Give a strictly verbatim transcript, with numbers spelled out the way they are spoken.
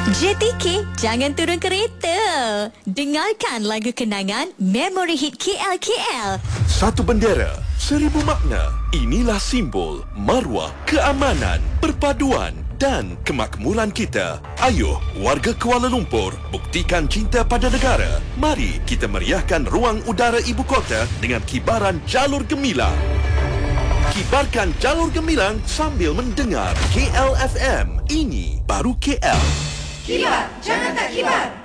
J T K, jangan turun kereta. Dengarkan lagu kenangan Memory Hit K L K L. Satu bendera, seribu makna. Inilah simbol maruah keamanan, perpaduan dan kemakmuran kita. Ayuh, warga Kuala Lumpur, buktikan cinta pada negara. Mari kita meriahkan ruang udara ibu kota dengan kibaran jalur gemilang. Kibarkan jalur gemilang sambil mendengar K L F M. Ini baru K L. Kibar, jangan tak kibar.